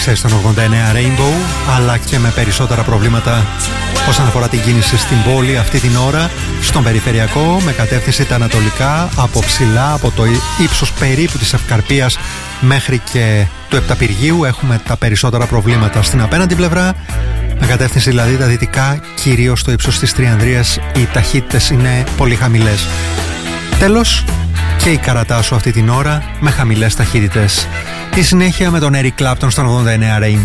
τράβηξε στον 89 Rainbow, αλλά και με περισσότερα προβλήματα όσον αφορά την κίνηση στην πόλη αυτή την ώρα, στον περιφερειακό με κατεύθυνση τα ανατολικά, από ψηλά, από το ύψος περίπου της Ευκαρπίας μέχρι και του Επταπηργείου έχουμε τα περισσότερα προβλήματα. Στην απέναντι πλευρά, με κατεύθυνση δηλαδή τα δυτικά, κυρίως στο ύψος της Τριανδρίας, οι ταχύτητες είναι πολύ χαμηλές. Τέλος, και η Καρατάσου αυτή την ώρα με χαμηλές ταχύτητες. Η συνέχεια με τον Eric Clapton στον 89 Rainbow.